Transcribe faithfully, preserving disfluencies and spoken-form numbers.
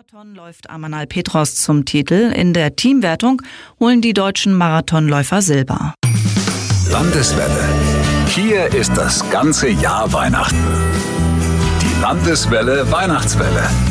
Marathon läuft Amanal Petros zum Titel. In der Teamwertung holen die deutschen Marathonläufer Silber. Landeswelle. Hier ist das ganze Jahr Weihnachten. Die Landeswelle Weihnachtswelle.